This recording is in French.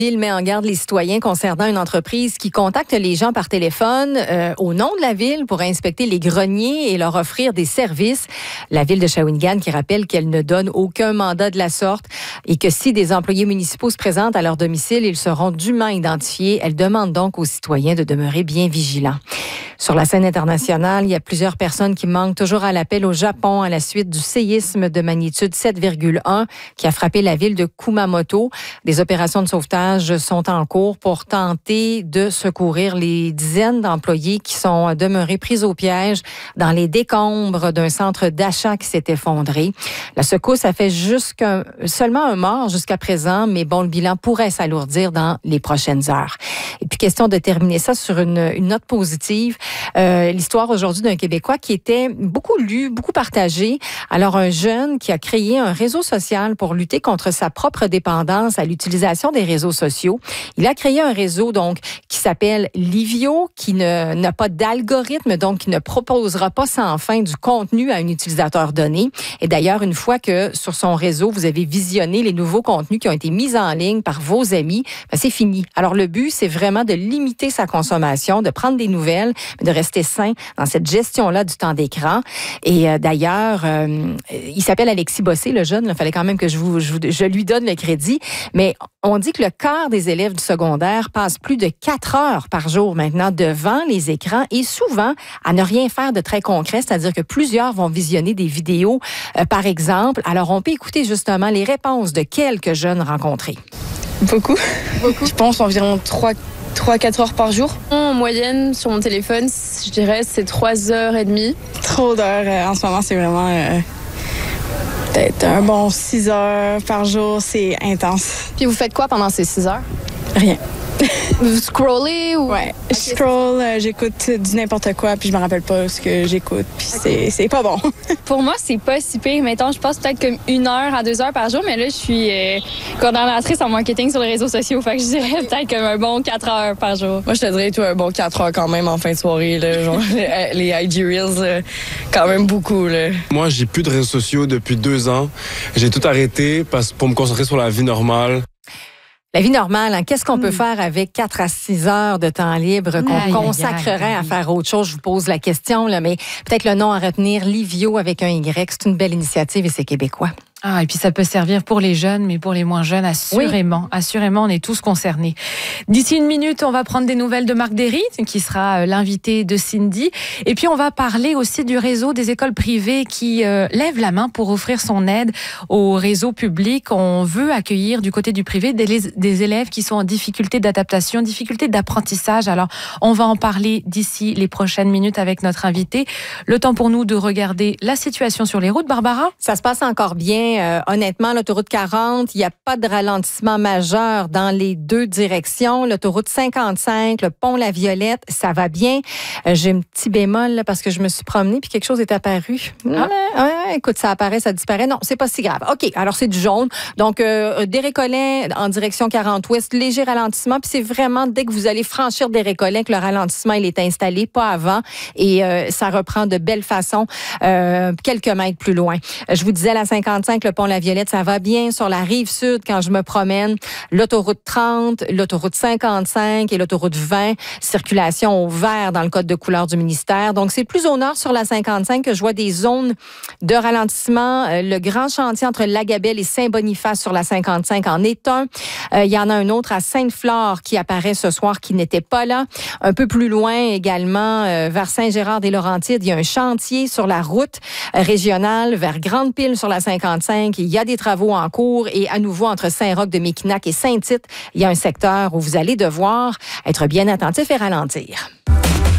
Il met en garde les citoyens concernant une entreprise qui contacte les gens par téléphone au nom de la ville pour inspecter les greniers et leur offrir des services. La ville de Shawinigan qui rappelle qu'elle ne donne aucun mandat de la sorte et que si des employés municipaux se présentent à leur domicile, ils seront dûment identifiés. Elle demande donc aux citoyens de demeurer bien vigilants. Sur la scène internationale, il y a plusieurs personnes qui manquent toujours à l'appel au Japon à la suite du séisme de magnitude 7,1 qui a frappé la ville de Kumamoto. Des opérations de sauvetage sont en cours pour tenter de secourir les dizaines d'employés qui sont demeurés pris au piège dans les décombres d'un centre d'achat qui s'est effondré. La secousse a fait seulement un mort jusqu'à présent, mais bon, le bilan pourrait s'alourdir dans les prochaines heures. Et puis, question de terminer ça sur une note positive. L'histoire aujourd'hui d'un Québécois qui était beaucoup lu, beaucoup partagé. Alors, un jeune qui a créé un réseau social pour lutter contre sa propre dépendance à l'utilisation des réseaux sociaux. Il a créé un réseau, donc, qui s'appelle Livio, qui n'a pas d'algorithme, donc qui ne proposera pas sans fin du contenu à un utilisateur donné. Et d'ailleurs, une fois que sur son réseau, vous avez visionné les nouveaux contenus qui ont été mis en ligne par vos amis, c'est fini. Alors, le but, c'est vraiment de limiter sa consommation, de prendre des nouvelles, de rester sain dans cette gestion-là du temps d'écran. Et d'ailleurs, il s'appelle Alexis Bossé, le jeune. Il fallait quand même que je lui donne le crédit. Mais on dit que le quart des élèves du secondaire passent plus de 4 heures par jour maintenant devant les écrans et souvent à ne rien faire de très concret, c'est-à-dire que plusieurs vont visionner des vidéos, par exemple. Alors, on peut écouter justement les réponses de quelques jeunes rencontrés. Beaucoup. Je pense environ 3-4 heures par jour. En moyenne, sur mon téléphone, je dirais c'est 3h30. Trop d'heures. En ce moment, c'est vraiment peut-être un bon 6 heures par jour. C'est intense. Puis vous faites quoi pendant ces 6 heures? Rien. Vous scrollez ou? Ouais, je scroll, j'écoute du n'importe quoi, puis je me rappelle pas ce que j'écoute, puis c'est pas bon. Pour moi, c'est pas si pire. Mettons, je passe peut-être comme 1 heure à 2 heures par jour, mais là, je suis coordonnatrice en marketing sur les réseaux sociaux, fait que je dirais peut-être comme un bon 4 heures par jour. Moi, je te dirais un bon 4 heures quand même en fin de soirée, là, genre les IG Reels, quand même beaucoup, là. Moi, j'ai plus de réseaux sociaux depuis 2 ans. J'ai tout arrêté pour me concentrer sur la vie normale. La vie normale, hein? Qu'est-ce qu'on peut faire avec 4 à 6 heures de temps libre qu'on consacrerait à faire autre chose? Je vous pose la question, là, mais peut-être le nom à retenir, Livio avec un Y. C'est une belle initiative et c'est québécois. Ah, et puis ça peut servir pour les jeunes, mais pour les moins jeunes, assurément. Oui. Assurément, on est tous concernés. D'ici 1 minute, on va prendre des nouvelles de Marc Derry, qui sera l'invité de Cindy. Et puis, on va parler aussi du réseau des écoles privées qui lève la main pour offrir son aide au réseau public. On veut accueillir du côté du privé des élèves qui sont en difficulté d'adaptation, difficulté d'apprentissage. Alors, on va en parler d'ici les prochaines minutes avec notre invité. Le temps pour nous de regarder la situation sur les routes, Barbara? Ça se passe encore bien. Honnêtement, l'autoroute 40, il n'y a pas de ralentissement majeur dans les 2 directions. L'autoroute 55, le pont La Violette, ça va bien. J'ai un petit bémol là, parce que je me suis promenée puis quelque chose est apparu. Écoute, ça apparaît, ça disparaît. Non, c'est pas si grave. OK, alors c'est du jaune. Donc, des Récollets en direction 40 Ouest, léger ralentissement. Puis c'est vraiment dès que vous allez franchir des Récollets que le ralentissement, il est installé, pas avant. Et ça reprend de belle façon quelques mètres plus loin. Je vous disais, la 55, le pont La Violette, ça va bien. Sur la rive sud, quand je me promène, l'autoroute 30, l'autoroute 55 et l'autoroute 20, circulation au vert dans le code de couleur du ministère. Donc, c'est plus au nord sur la 55 que je vois des zones de ralentissement. Le grand chantier entre Lagabelle et Saint-Boniface sur la 55 en est un. Il y en a un autre à Sainte-Flore qui apparaît ce soir qui n'était pas là. Un peu plus loin également, vers Saint-Gérard-des-Laurentides, il y a un chantier sur la route régionale vers Grande-Pile sur la 55. Il y a des travaux en cours et à nouveau entre Saint-Roch-de-Méquinac et Saint-Tite, il y a un secteur où vous allez devoir être bien attentif et ralentir.